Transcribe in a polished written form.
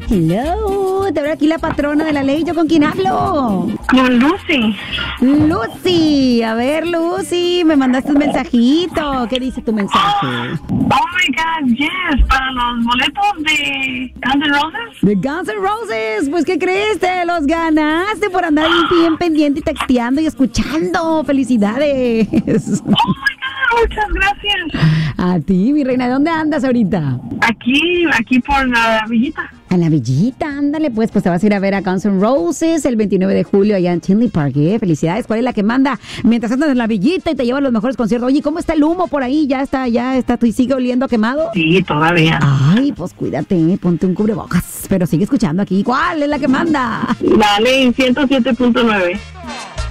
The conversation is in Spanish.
Hello, te veo aquí la patrona de la ley. ¿Yo con quién hablo? Con Lucy. Lucy, a ver, Lucy, me mandaste un mensajito. ¿Qué dice tu mensaje? Oh my God, yes, para los boletos de Guns N' Roses. De Guns N' Roses, pues ¿qué crees? Te los ganaste por andar bien pendiente y texteando y escuchando. ¡Felicidades! Oh my God, muchas gracias. A ti, mi reina, ¿dónde andas ahorita? Aquí por la villita. A la Villita, ándale, pues te vas a ir a ver a Guns N' Roses el 29 de julio allá en Tinley Park, ¿eh? Felicidades, ¿cuál es la que manda? Mientras andas en la Villita y te llevan los mejores conciertos. Oye, ¿cómo está el humo por ahí? ¿Ya está, ¿y sigue oliendo a quemado? Sí, todavía. Ay, pues cuídate, ponte un cubrebocas, pero sigue escuchando aquí. ¿Cuál es la que manda? Dale, 107.9.